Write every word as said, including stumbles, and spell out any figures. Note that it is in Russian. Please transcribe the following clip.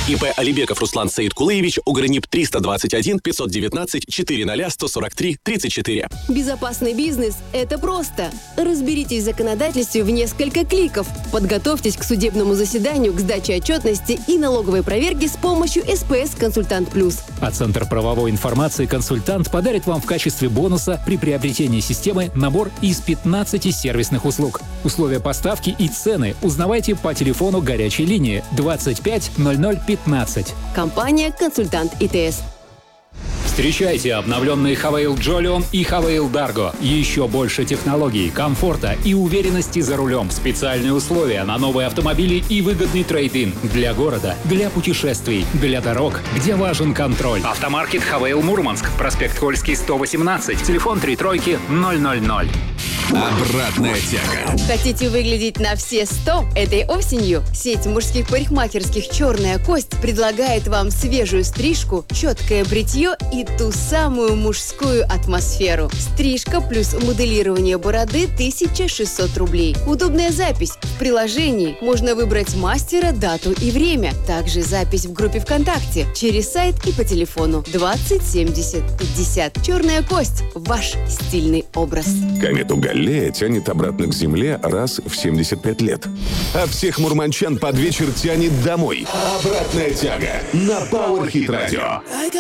ИП Алибеков Руслан Саидкулыевич, Угрнип триста двадцать один пятьсот девятнадцать четыреста сто сорок три тридцать четыре. Безопасный бизнес – это просто. Разберитесь в законодательстве в несколько кликов. Подготовьтесь к судебному заседанию, к сдаче отчетности и налоговой проверке с помощью эс пэ эс Консультант Плюс. А Центр правовой информации «Консультант» подарит вам в качестве бонуса при приобретении системы набор из пятнадцати сервисных услуг. Условия поставки и цены узнавайте по телефону горячей линии двадцать пять ноль ноль пятнадцать. Компания «Консультант и тэ эс». Встречайте обновленные Хавейл Джолион и Хавейл Дарго. Еще больше технологий, комфорта и уверенности за рулем. Специальные условия на новые автомобили и выгодный трейд-ин. Для города, для путешествий, для дорог, где важен контроль. Автомаркет Хавейл Мурманск. Проспект Кольский, сто восемнадцать. Телефон три тройки ноль ноль ноль. Обратная тяга. Хотите выглядеть на все сто? Этой осенью сеть мужских парикмахерских «Черная кость» предлагает вам свежую стрижку, четкое бритье и ту самую мужскую атмосферу. Стрижка плюс моделирование бороды – тысяча шестьсот рублей. Удобная запись. В приложении можно выбрать мастера, дату и время. Также запись в группе ВКонтакте, через сайт и по телефону двадцать семьдесят пятьдесят. «Черная кость» – ваш стильный образ. Комету Галлея тянет обратно к Земле раз в семьдесят пять лет. А всех мурманчан под вечер тянет домой. Обратная тяга на Power Hit Radio.